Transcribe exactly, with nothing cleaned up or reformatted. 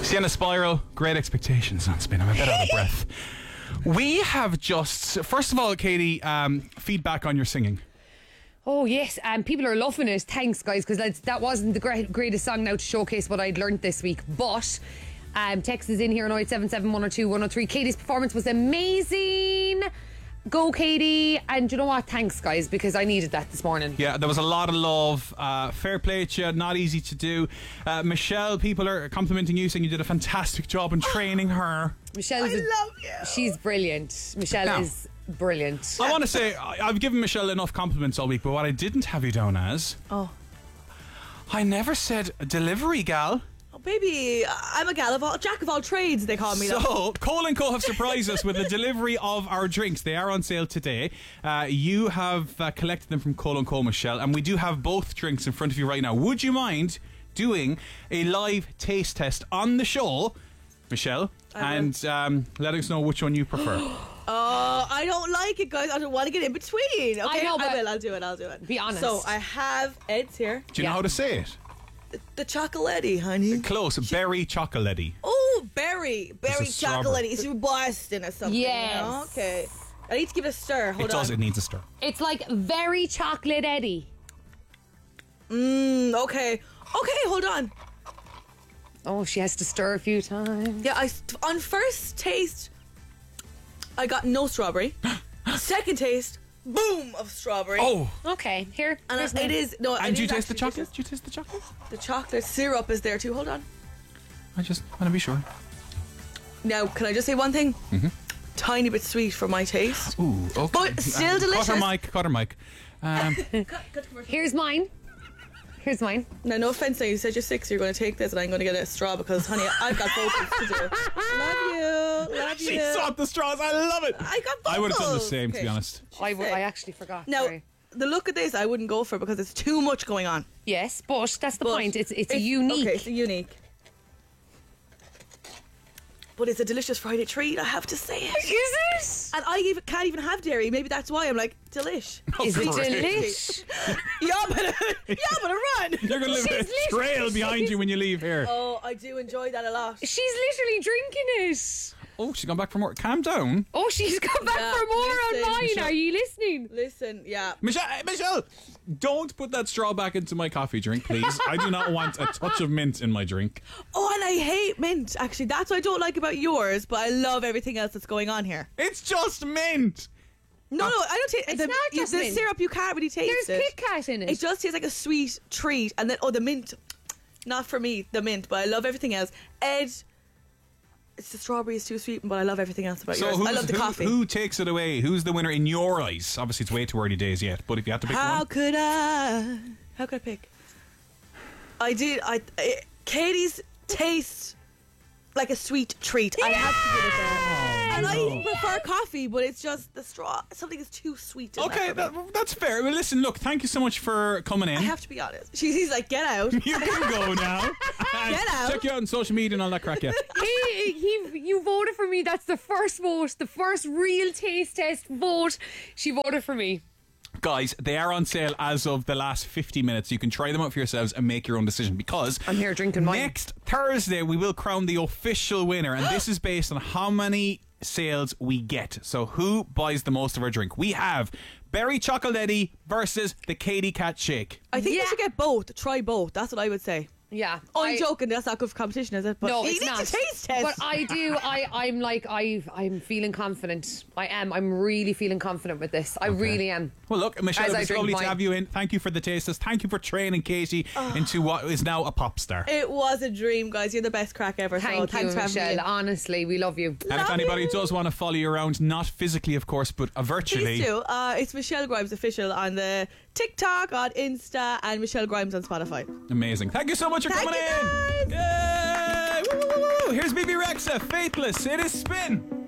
Sienna Spiral, great expectations on Spin. I'm a bit out of breath. We have just, first of all, Katie, um, feedback on your singing. Oh yes, and um, people are loving it. Thanks, guys, because that wasn't the great, greatest song now to showcase what I'd learned this week. But um, text is in here on oh eight seven seven, one oh two, one oh three. Katie's performance was amazing. Go, Katie. And you know what? Thanks, guys, because I needed that this morning. Yeah, there was a lot of love. Uh, fair play to you. Not easy to do. Uh, Michelle, people are complimenting you, saying you did a fantastic job in training her. Michelle's I a, love you. She's brilliant. Michelle Now, is brilliant. I want to say, I- I've given Michelle enough compliments all week, but what I didn't have you down as... Oh. I never said delivery gal. Oh, baby, I'm a gal of all, jack of all trades, they call me. So, Cole and Co have surprised us with the delivery of our drinks. They are on sale today. Uh, you have uh, collected them from Cole and Co, Michelle, and we do have both drinks in front of you right now. Would you mind doing a live taste test on the show, Michelle, and um, letting us know which one you prefer? Oh, I don't like it, guys. I don't want to get in between. Okay, I know, but I will. I'll do it. I'll do it. be honest. So I have Ed's here. Do you Yeah. know how to say it? The, the chocolatey, honey. Close. Berry chocolatey. Oh, berry, berry It's a strawberry. chocolatey. It's from Boston or something. Yes. You know? Okay. I need to give it a stir. Hold It does. on. It needs a stir. It's like very chocolate Eddie. Mm, okay. Okay, hold on. Oh, she has to stir a few times. Yeah, I on first taste, I got no strawberry. Second taste, boom of strawberry. Oh, Okay, here. and here's it mine. is no. and it do you is taste the actually chocolate? delicious. Do you taste the chocolate? The chocolate syrup is there too. Hold on. I just want to be sure. Now, can I just say one thing? Mm-hmm. Tiny bit sweet for my taste. Ooh, okay. But still Um, delicious. Cutter mic, cutter mic. Um, Here's mine. Here's mine. Now, no offense. Now you said you're six. You're going to take this, and I'm going to get a straw because, honey, I've got vocals to do. Love you, love she you. sought the straws. I love it. I got vocals. I would have done the same, to Okay. be honest. I, w- I actually forgot. Now, Sorry. the look of this, I wouldn't go for because it's too much going on. Yes, but that's the But point. It's it's, a unique. Okay, it's a unique. But it's a delicious Friday treat, I have to say it. Is And I even, can't even have dairy. Maybe that's why I'm like, delish. it? Is it great. delish? Yeah, but yeah, but run. You're going to leave a She's trail behind you when you leave here. Oh, I do enjoy that a lot. She's literally drinking it. Oh, she's gone back for more. Calm down. Oh, she's come back Yeah, for more listen, on mine. Michelle. Are you listening? Listen, yeah. Michelle, Michelle, don't put that straw back into my coffee drink, please. I do not want a touch of mint in my drink. Oh, and I hate mint. Actually, that's what I don't like about yours, but I love everything else that's going on here. It's just mint. No, no, I don't taste It's the, not just the mint. syrup. You can't really taste There's it. Kit Kat in it. It just tastes like a sweet treat, and then oh, the mint. Not for me, the mint, but I love everything else. Ed, it's the strawberry is too sweet, but I love everything else about So yours. who's, I love the who, coffee. who takes it away? Who's the winner in your eyes? Obviously, it's way too early days yet, but if you had to pick How one. could I? How could I pick? I did. I, I Katie's tastes like a sweet treat. I have to give it that. And I prefer coffee, but it's just the straw. Something is too sweet. In Okay, that for me. that, that's fair. Well, listen, look, thank you so much for coming in. I have to be honest. She's he's like, get out. You can go now. Get out. Check you out on social media and all that crack, yeah. he, he, you voted for me. That's the first vote, the first real taste test vote. She voted for me. Guys, they are on sale as of the last fifty minutes. You can try them out for yourselves and make your own decision because I'm here drinking mine. next Thursday we will crown the official winner, and this is based on how many sales we get. So who buys the most of our drink? We have Berry Chocolatey versus the Katie Cat Shake. I think Yeah. you should get both. Try both. That's what I would say. Yeah. Oh, I'm I- joking. That's not good for competition, is it? But No, you it's need not. to taste test. But I do. I, I'm like I. I'm feeling confident. I am. I'm really feeling confident with this. I really am. Well, look, Michelle, As it I was drink lovely mine. to have you in. Thank you for the taste test. Thank you for training Katie into what is now a pop star. It was a dream, guys. You're the best crack ever. so Thank you, thanks for having Michelle. me. Honestly, we love you. And if Love anybody you. does want to follow you around, not physically, of course, but uh, virtually. Please do. Uh, it's Michelle Grimes official on the TikTok, on Insta, and Michelle Grimes on Spotify. Amazing. Thank you so much for Thank coming you, in. Yay! Woo, woo, woo, woo. Here's B B Rexa, Faithless. It is Spin.